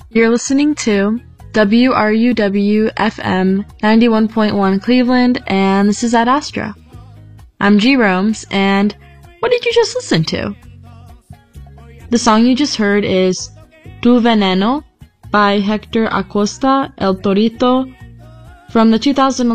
You're listening to WRUW-FM 91.1 Cleveland, and this is Ad Astra. I'm G. Romes, and what did you just listen to? The song you just heard is Tu Veneno by Hector Acosta El Torito from the 2011